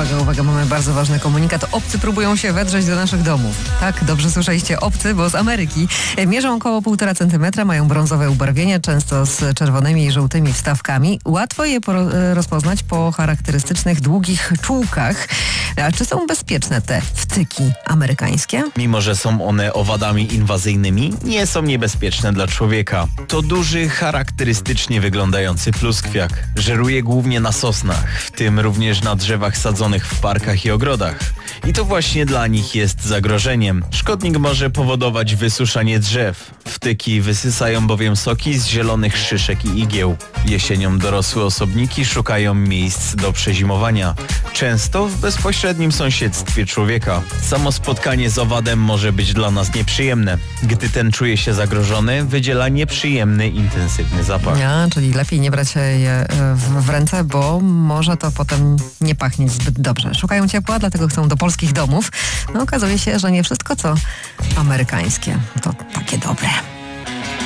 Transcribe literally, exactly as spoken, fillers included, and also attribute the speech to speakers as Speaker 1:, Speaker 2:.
Speaker 1: uwaga, uwaga, mamy bardzo ważny komunikat. Obcy próbują się wedrzeć do naszych domów. Tak, dobrze słyszeliście, obcy, bo z Ameryki. Mierzą około półtora centymetra, mają brązowe ubarwienie, często z czerwonymi i żółtymi wstawkami. Łatwo je poro- rozpoznać po charakterystycznych, długich czułkach. A czy są bezpieczne te wtyki amerykańskie?
Speaker 2: Mimo że są one owadami inwazyjnymi, nie są niebezpieczne dla człowieka. To duży, charakterystycznie wyglądający pluskwiak. Żeruje głównie na sosnach, w tym również na drzewach sadzonych w parkach i ogrodach. I to właśnie dla nich jest zagrożeniem. Szkodnik może powodować wysuszanie drzew. Wtyki wysysają bowiem soki z zielonych szyszek i igieł. Jesienią dorosłe osobniki szukają miejsc do przezimowania. Często w bezpośrednim sąsiedztwie człowieka. Samo spotkanie z owadem może być dla nas nieprzyjemne. Gdy ten czuje się zagrożony, wydziela nieprzyjemny, intensywny zapach.
Speaker 1: Ja, czyli lepiej nie brać je w, w ręce, bo może to potem nie pachnieć zbyt dobrze. Szukają ciepła, dlatego chcą do polskich domów. No okazuje się, że nie wszystko co amerykańskie to takie dobre.